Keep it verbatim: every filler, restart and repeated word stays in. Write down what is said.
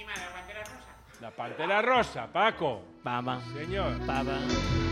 prima de la Pantera Rosa. La Pantera Rosa, Paco. Papá. Señor. Papá.